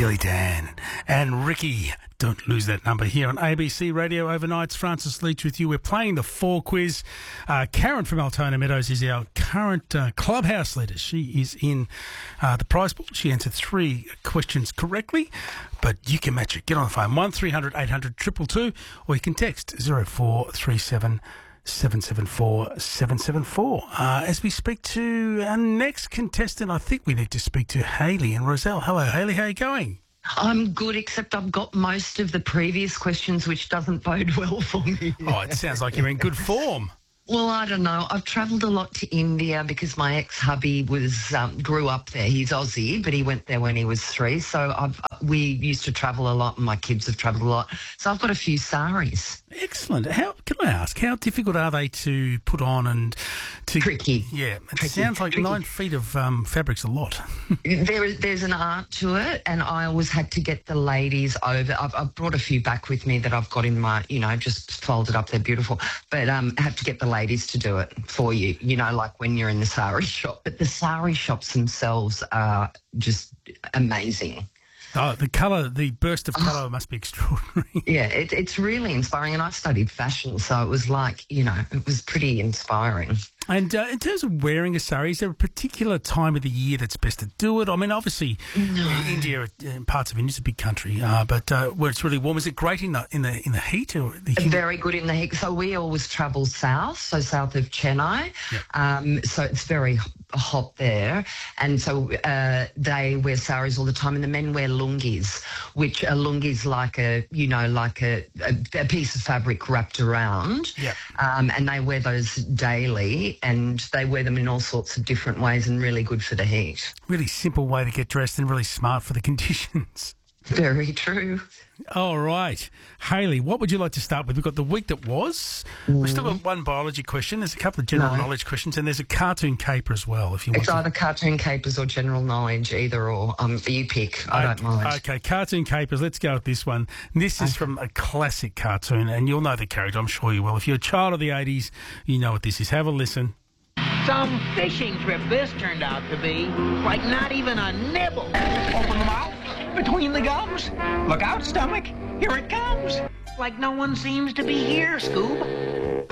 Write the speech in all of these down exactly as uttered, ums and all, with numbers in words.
Steely Dan and Ricky. Don't lose that number here on A B C Radio Overnights. Francis Leach with you. We're playing the four quiz. Uh, Karen from Altona Meadows is our current uh, clubhouse leader. She is in uh, the prize pool. She answered three questions correctly, but you can match it. Get on the phone, one three hundred eight hundred two two two, or you can text zero four three seven seven seven four seven seven four. Uh, as we speak to our next contestant, I think we need to speak to Hayley and Roselle. Hello, Hayley. How are you going? I'm good, except I've got most of the previous questions, which doesn't bode well for me. Oh, it sounds like you're in good form. Well, I don't know. I've travelled a lot to India because my ex-hubby was um, grew up there. He's Aussie, but he went there when he was three. So I've we used to travel a lot, and my kids have travelled a lot. So I've got a few saris. Excellent. How can I ask? How difficult are they to put on and to Tricky. Yeah, it Tricky. sounds like Tricky. nine feet of um, fabric's a lot. There is there's an art to it, and I always had to get the ladies over. I've, I've brought a few back with me that I've got in my, you know, just folded up. They're beautiful, but um, I have to get the ladies to do it for you. You know, like when you're in the sari shop. But the sari shops themselves are just amazing. Oh, the colour, the burst of colour must be extraordinary. Yeah, it, it's really inspiring. And I studied fashion, so it was like, you know, it was pretty inspiring. And uh, in terms of wearing a sari, is there a particular time of the year that's best to do it? I mean, obviously, No. India, uh, parts of India, is a big country, uh, but uh, where it's really warm, is it great in the in the in the heat or the humid? Very good in the heat. So we always travel south, so south of Chennai. Yep. Um, so it's very hot there. And so uh, they wear saris all the time, and the men wear lungis, which a lungi's like a, you know, like a, a, a piece of fabric wrapped around. Yep. Um, and they wear those daily, and they wear them in all sorts of different ways and really good for the heat. Really simple way to get dressed and really smart for the conditions. Very true. All right. Hayley, what would you like to start with? We've got the week that was. We've still got one biology question. There's a couple of general No. knowledge questions, and there's a cartoon caper as well, if you want It's to. either cartoon capers or general knowledge, either or. Um, you pick. I don't mind. Okay, cartoon capers. Let's go with this one. This is from a classic cartoon, and you'll know the character. I'm sure you will. If you're a child of the eighties, you know what this is. Have a listen. Some fishing trip this turned out to be. Like not even a nibble. Open the mouth, between the gums. Look out, stomach. Here it comes. Like no one seems to be here, Scoob.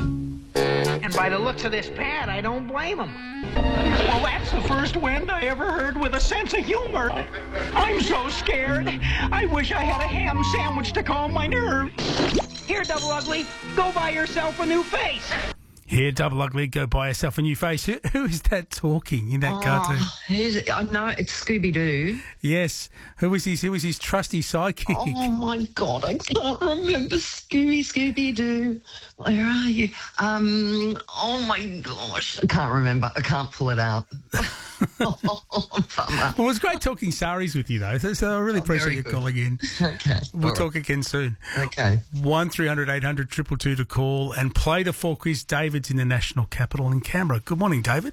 And by the looks of this pad, I don't blame him. Well, that's the first wind I ever heard with a sense of humor. I'm so scared. I wish I had a ham sandwich to calm my nerves. Here, Double Ugly, go buy yourself a new face. Here, Double Ugly, go buy yourself a new face. Who, who is that talking in that cartoon? Oh, who's it? I know it's Scooby-Doo. Yes. Who was his, who was his trusty sidekick? Oh, my God, I can't remember Scooby, Scooby-Doo. Where are you? Um, oh, my gosh, I can't remember. I can't pull it out. Oh, bummer. Well, it was great talking saris with you, though, so, so I really Oh, appreciate very you good. calling in. Okay. We'll all talk again soon. right. Okay. one three hundred eight hundred two two two to call and play the four quiz. David's in the national capital in Canberra. Good morning, David.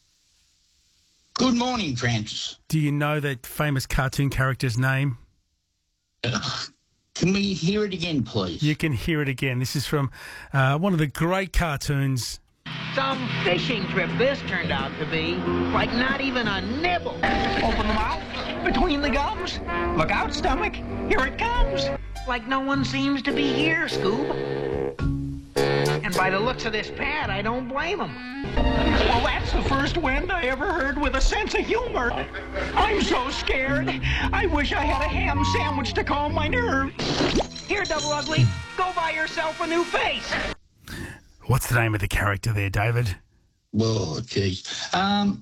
Good morning, Francis. Do you know that famous cartoon character's name? Ugh. Can we hear it again, please? You can hear it again. This is from uh, one of the great cartoons. Some fishing trip this turned out to be. Like not even a nibble. Open the mouth, between the gums. Look out, stomach. Here it comes. Like no one seems to be here, Scoob. And by the looks of this pad, I don't blame him. Well, that's the first wind I ever heard with a sense of humor. I'm so scared. I wish I had a ham sandwich to calm my nerves. Here, Double Ugly, go buy yourself a new face. What's the name of the character there, David? Oh, geez. Um,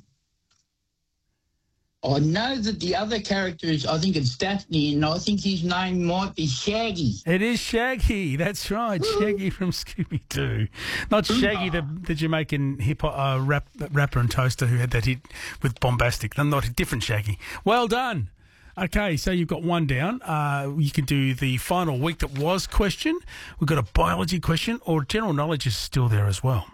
I know that the other character is, I think it's Daphne, and I think his name might be Shaggy. It is Shaggy. That's right, Shaggy from Scooby-Doo. Not Shaggy, the, the Jamaican hip hop uh, rap, rapper and toaster who had that hit with Bombastic. No, not a different Shaggy. Well done. Okay, so you've got one down. Uh, you can do the final week that was question. We've got a biology question, or general knowledge is still there as well.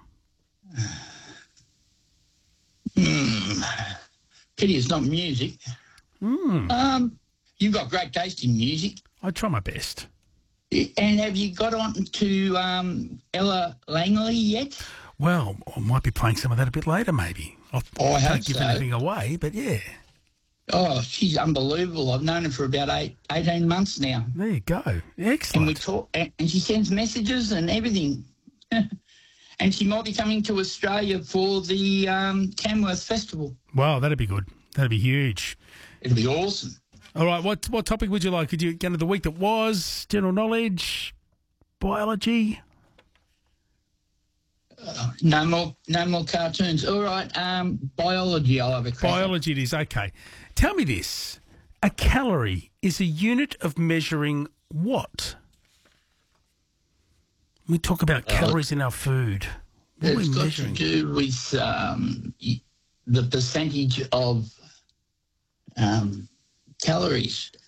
Hmm. Pity it's not music. Mm. Um, you've got great taste in music. I try my best. And have you got on to um, Ella Langley yet? Well, I might be playing some of that a bit later, maybe. I'll, Oh, I can't hope give so. anything away, but yeah. Oh, she's unbelievable. I've known her for about eight, eighteen months now. There you go. And Excellent. we talk, and and she sends messages and everything. And she might be coming to Australia for the um, Tamworth Festival. Wow, that'd be good. That'd be huge. It'll be awesome. All right, what what topic would you like? Could you get into the week that was, general knowledge, biology? Uh, no more, no more cartoons. All right, um, biology. I'll have a crack at. Biology it is, okay. Tell me this. A calorie is a unit of measuring what? We talk about calories in our food. What are we It's got measuring? to do with um, y- the percentage of um, calories.